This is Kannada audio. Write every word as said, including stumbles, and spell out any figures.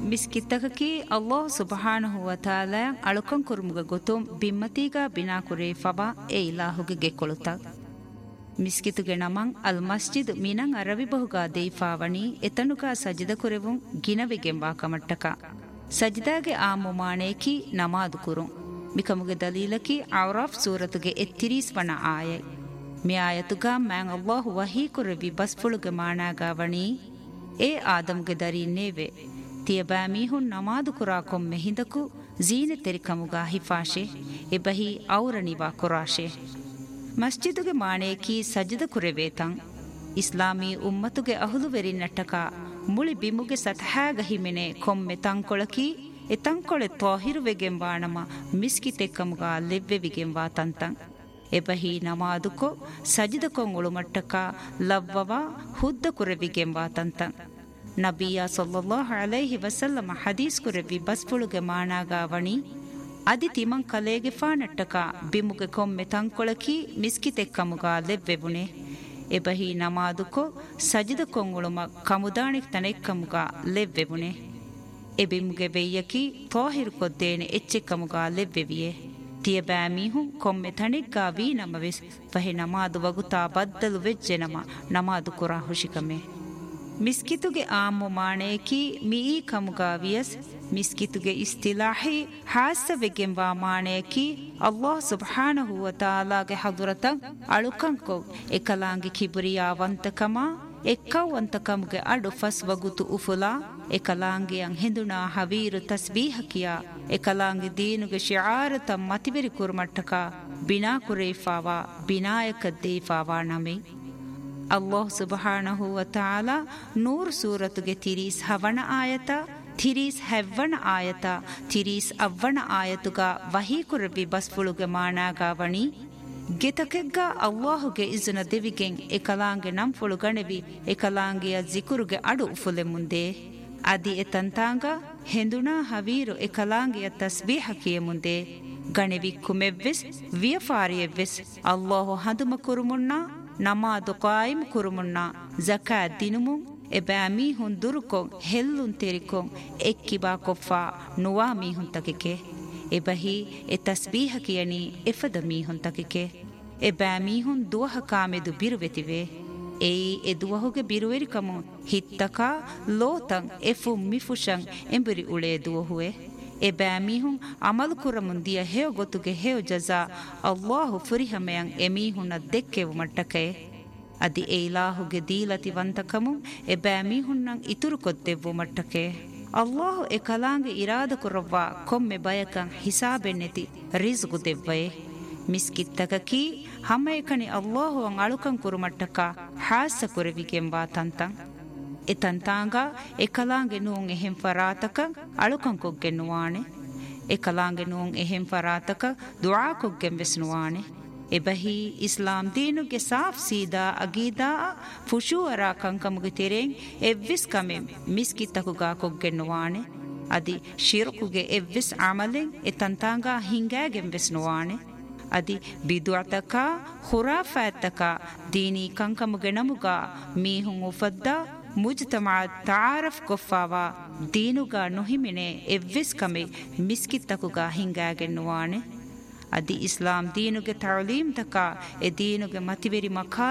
ಮಿಸ್ಕಿತ್ತಕಕಿ ಅಲ್ಲಾಹ್ ಸುಬ್ಹಾನಹು ವ ತಾಲಾ ಅಳುಕಂ ಕುರುಮುಗ ಗೊತುಂ ಬಿಮ್ಮತಿಗ ಬಿನಾ ಕುರೇ ಫಬಾ ಎ ಇಲಾಹುಗೆ ಗೆಕೊಳುತ ಮಿಸ್ಕಿತುಗೆ ನಮಂ ಅಲ್ ಮಸ್ಜಿದ್ ಮಿನಂ ಅರವಿ ಬಹುಗ ದೇಫಾವಣಿ ಎತನುಗ ಸಜಿದ ಕುರೆವುಂ ಗಿನವೆಗೆಂಬಾ ಕಮಟ್ಟಕ ಸಜಿದಾಗೆ ಆ ಮುಮಾನೇಕಿ ನಮಾದು ಕುರುಂ ಮಿಕಮುಗೆ ದಲೀಲಕಿ ಔರಾಫ್ ಸೂರತುಗೆ ಎತ್ತಿರೀಸ್ ವನ ಆಯೈ ಮಿ ಆಯತುಗ ಮ್ಯಾಂ ಅಲ್ಲಾಹು ವಹೀ ಕುರವಿ ಬಸ್ಫುಳುಗೆ ಮಾನಾಗಾವಣಿ ಎ ಆದಮ್ಗೆ ದರೀನೇವೆ ತಿಯಬಾ ಮೀಹುನ್ ನಮಾದು ಕುರಾ ಕೊಮ್ಮೆ ಹಿಂದಕು ಜೀನೆ ತೆರಿಕಮುಗ ಹಿಫಾಶೆ ಎಬಹಿ ಔರಣಿವಾ ಕುರಾಶೆ ಮಸ್ಜಿದುಗೆ ಮಾಣೇಕಿ ಸಜದ ಕುರೆವೇತಂ ಇಸ್ಲಾಮೀ ಉಮ್ಮತುಗೆ ಅಹುಲುವೆರಿ ನಟ್ಟಕ ಮುಳಿ ಬಿಮುಗೆ ಸತಹಾಗ ಹಿಮೆನೆ ಕೊಮ್ಮೆ ತಂಕೊಳಕಿ ಎ ತಂಕೊಳೆ ತ್ವಾಹಿರುವೆಗೆಂಬಾಣಮ ಮಿಸ್ಕಿತೆಕ್ಕಮುಗ ಲೆವ್ವೆವಿಗೆಂಬಾ ತಂತಂ ಎಬಹಿ ನಮಾದುಕೊ ಸಜದ ಕೊಂಗುಳು ಮಟ್ಟಕ ಲವ್ವವ ಹುದ್ದ ಕುರೆವಿಗೆಂಬಾ ತಂತಂ ನಬಿಯ ಸಲ್ಲಲ್ಲಾಹು ಅಲೈಹಿ ವಸಲ್ಲಮ ಹದೀಸ್ ಕುರೆವಿ ಬಸ್ಫುಳುಗೆ ಮಾನಾಗಾವಣಿ ಅದಿ ತಿಮಂ ಕಲೇಗೆ ಫಾನಟ್ಟಕ ಬಿಮುಗೆ ಕೊಮ್ಮೆ ತಂಕೊಳಕಿ ಮಿಸ್ಕಿತೆಕ್ಕಮುಗ ಲೆವ್ವೆವುನೆ ಎಬಹಿ ನಮಾದುಕೊ ಸಜದ ಕೊಂಗುಳುಮ ಕಮುದಾಣಿಕ್ ತನೆಕ್ಕಮುಗ ಲೆವ್ವೆವುನೆ ಎಬಿಮುಗೆ ಬೆಯ್ಯಕಿ ತ್ವಾಹಿರು ಕೊದ್ದೇನೆ ಎಚ್ಚೆಕ್ಕಮುಗ ಲೆವ್ವೆವಿಯೆ ತಿಯಬಾ ಮೀಹುಂ ಕೊಮ್ಮೆ ತಣಿಗ್ಗಾ ವೀ ನಮವೆಸ್ ಫಹೆ ನಮಾದು ವಗುತಾ ಬದ್ದಲು ವೆಜ್ಜೆ ನಮ ನಮಾದು ಕುರಾ ಹುಶಿಕಮೆ ಮಿಸ್ಕಿತುಗೆ ಆಮು ಮಾಣೇಕಿ ಮೀ ಕಮುಗಾ ವಿಯಸ್ ಮಿಸ್ಕಿತುಗೆ ಇಸ್ತಿಲಾಹಿ ಹಾಸವೆಗೆಂಬಾ ಮಾಣೇಕಿ ಅಲ್ಲಾಹ್ ಸುಬ್ಹಾನಹು ವ ತಾಲಾಗೆ ಹದುರತಂ ಅಳುಕಂಕೊ ಎಕಲಾಂಗಿ ಕಿಬುರಿಯಾವಂತಕಮ ಎಕ್ಕವಂತಕಮುಗೆ ಅಡು ಫಸ್ ವಗುತು ಉಫುಲಾ ಎಕಲಾಂಗಿಯಂ ಹಿಂದುನಾ ಹವೀರು ತಸ್ಬೀಹಕಿಯ ಎಕಲಾಂಗಿ ದೀನುಗೆ ಶಿಆರತ ಮತಿಬೆರಿ ಕುರ್ಮಟ್ಟಕ ಬಿನಾ ಕುರೇಫಾವಾ ಬಿನಾಯಕ ದೇಫಾವಾ ನಮೆ ಅಲ್ಲಾಹ್ ಸುಬ್ಹಾನಹು ವ ತಾಲಾ ನೂರ್ ಸೂರತುಗೆ ತಿರೀಸ್ ಹವಣ ಆಯತ ತಿರೀಸ್ ಹೆವ್ವಣ ಆಯತ ತಿರೀಸ್ ಅವ್ವಣ ಆಯತುಗ ವಹೀ ಕುರಬಿ ಬಸ್ಫುಳುಗೆ ಮಾನಾಗಾವಣಿ ಗೆತಕೆಗ್ಗ ಅಲ್ಲಾಹುಗೆ ಇಜುನ ದೆವಿಗೆಂ ಎಕಲಾಂಗೆ ನಂಫುಳು ಗಣೆವಿ ಎಕಲಾಂಗಿಯ ಜಿಕುರುಗೆ ಅಡು ಉಫುಲೆ ಮುಂದೆ ಅದಿ ಎತಂತಾಂಗ ಹೆಂದುನಾ ಹವೀರು ಎಕಲಾಂಗಿಯ ತಸ್ಬೀಹಕಿಯ ಮುಂದೆ ಗಣೆವಿ ಕುಮೆವ್ವೆಸ್ ವಿಯಫಾರಿಯವ್ವೆಸ್ ಅಲ್ಲಾಹು ಹದುಮ ಕುರುಮುನ್ನ ನಮಾದು ಕಾಯಿಮ್ ಕುರುಮುನ್ನ ಜಕಾತ್ ದಿನುಮು ಎಬಾ ಮೀಹುನ್ ದುರುಕೊಂ ಹೆಲ್ಲುನ್ ತೆರಿಕೊಂ ಎಕ್ಕಿಬಾ ಕೊಫ್ಫಾ ನುವಾ ಮೀಹುನ್ ತಕಿಕೆ ಎಬಹಿ ಎ ತಸ್ಬೀಹಕಿಯನಿ ಎಫದ ಮೀಹುನ್ ತಕಿಕೆ ಎಬಾ ಮೀಹುನ್ ದುವಹ ಕಾಮೆದು ಬಿರುವೆತಿವೆ ಏಯಿ ಎ ದುವಹುಗೆ ಬಿರುವೆರಿಕಮು ಹಿತ್ತಕ ಲೋತಂ ಎಫು ಮಿಫುಶಂ ಎಂಬುರಿ ಉಳೆ ದುವಹುವೆ ಎಬಾ ಮೀಹುನ್ ಅಮಲು ಕುರಮುಂದಿಯ ಹೇವ ಗೊತ್ತುಗೆ ಹೇವ ಜಜಾ ಅಲ್ಲಾಹು ಫುರಿಹಮೆಯಂ ಎಮೀಹುನ ದೆಕ್ಕೆವು ಮಟ್ಟಕೆ ಅದಿ ಎ ಇಲಾಹುಗೆ ದೀಲತಿ ವಂತಕಮು ಎಬಾ ಮೀಹುನ್ನಂ ಇತುರು ಕೊದ್ದೆವು ಮಟ್ಟಕೆ ಅಲ್ಲಾಹು ಎ ಕಲಾಂಗೆ ಇರಾದ ಕುರವ್ವ ಕೊಮ್ಮೆ ಬಯಕಂ ಹಿಸಾಬೆನ್ನೆತಿ ರಿಜ್ಗು ದೆವ್ವಯೆ ಮಿಸ್ಕಿತ್ತಕಕಿ ಹಮ್ಮಯಕನಿ ಅಲ್ಲಾಹು ಅಂ ಅಳುಕಂ ಕುರುಮಟ್ಟಕ ಹಾಸ ಕುರವಿಗೆಂಬಾ ತಂತಂ ಎತಂತಾಂಗ ಎಕಲಾಂಗೆ ನೂಂ ಎಹೆಂ ಫರಾತಕ ಅಳುಕಂ ಕೊಗ್ಗೆನ್ನುವಾಣೆ ಎಕಲಾಂಗೆ ನೂಂ ಎಹೆಂ ಫರಾತಕ ದುಆ ಕೊಗ್ಗೆಂ ವೆಸ್ನುವಾಣೆ ಎಬಹಿ ಇಸ್ಲಾಂ ದೀನುಗೆ ಸಾಫ್ ಸೀದಾ ಅಗೀದಾ ಫುಶೂಅರಾ ಕಂಕಮುಗೆ ತೆರೆಂ ಎವ್ವಿಸ್ ಕಮೆ ಮಿಸ್ಕಿತ್ತಕುಗಾ ಕೊಗ್ಗೆನ್ನುವಾಣೆ ಅದಿ ಶಿರ್ಕುಗೆ ಎವ್ವಿಸ್ ಅಮಲೆಂ ಎತಂತಾಂಗ ಹಿಂಗಾಗೆಂ ವೆಸ್ನುವಾಣೆ ಅದಿ ಬಿದುಅತಕ ಖುರಾಫಾತಕ ದೀನಿ ಕಂಕಮುಗೆ ನಮುಗ ಮೀಹುಂ ಉಫದ್ದ ಮುಜ್ತಮಾ ತಾರಫ್ ಕೊಫಾವಾ ದೀನುಗ ನುಹಿಮಿನೆ ಎವ್ವಿಸ್ ಕಮೆ ಮಿಸ್ಕಿತ್ತಕುಗ ಹಿಂಗಾಗೆನ್ನುವಾಣೆ ಅದಿ ಇಸ್ಲಾಂ ದೀನುಗೆ ತಅಲೀಮ್ ತಕ ಎ ದೀನುಗೆ ಮತಿವೆರಿ ಮಖಾ